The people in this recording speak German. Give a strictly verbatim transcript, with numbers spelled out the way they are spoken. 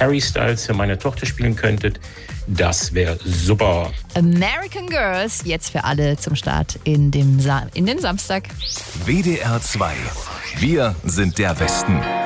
Harry Styles für meine Tochter spielen könntet, das wäre super. American Girls, jetzt für alle zum Start in, dem Sa- in den Samstag. W D R zwei. Wir sind der Westen.